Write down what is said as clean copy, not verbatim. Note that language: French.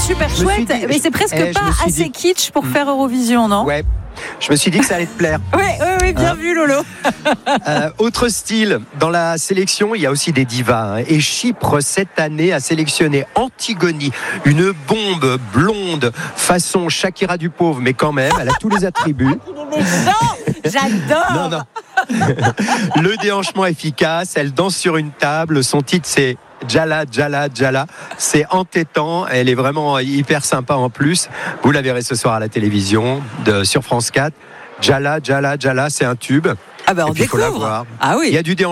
super chouette. Mais c'est presque pas assez kitsch pour faire Eurovision, non ? Ouais. Je me suis dit que ça allait te plaire. Oui, bien vu, Lolo. Autre style, dans la sélection, il y a aussi des divas. Et Chypre, cette année, a sélectionné Antigone, une bombe blonde, façon Shakira du pauvre, mais quand même, elle a tous les attributs. J'adore. Non. Le déhanchement efficace, elle danse sur une table. Son titre, c'est Djala, Djala, Djala. C'est entêtant. Elle est vraiment hyper sympa en plus. Vous la verrez ce soir à la télévision sur France 4. Djala, Djala, Djala, c'est un tube. Ah ben on et puis, découvre. faut la voir. Ah oui. Il y a du